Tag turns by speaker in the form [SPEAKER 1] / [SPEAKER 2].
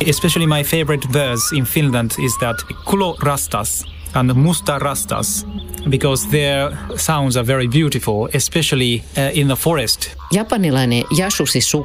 [SPEAKER 1] Especially my favorite verse in Finland is that kulo rastas and musta rastas, because their sounds are very beautiful, especially in the forest.
[SPEAKER 2] Japanilainen Yasushi